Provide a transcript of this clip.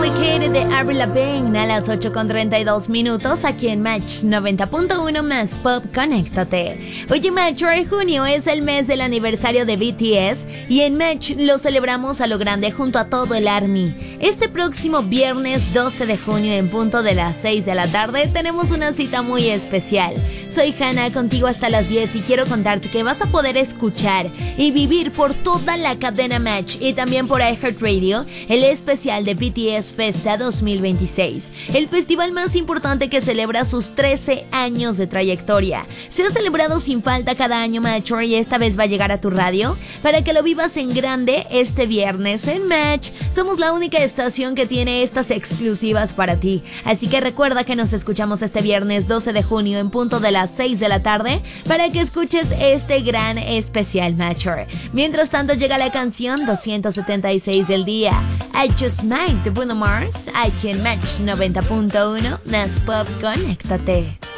Complicated de Avril Lavigne a las 8:32 aquí en Match 90.1 más Pop. Conéctate. Oye, Match, junio es el mes del aniversario de BTS y en Match lo celebramos a lo grande junto a todo el ARMY. Este próximo viernes 12 de junio en punto de las 6 de la tarde tenemos una cita muy especial. Soy Hannah, contigo hasta las 10 y quiero contarte que vas a poder escuchar y vivir por toda la cadena Match y también por iHeartRadio el especial de BTS Festa 2026, el festival más importante que celebra sus 13 años de trayectoria. Se ha celebrado sin falta cada año, Match, y esta vez va a llegar a tu radio para que lo vivas en grande este viernes en Match. Somos la única estación que tiene estas exclusivas para ti, así que recuerda que nos escuchamos este viernes 12 de junio en punto de las 6 de la tarde para que escuches este gran especial, Match. Mientras tanto llega la canción 276 del día, I Just Might de Bruno Mars, aquí en Match 90.1 más Pop. Conéctate.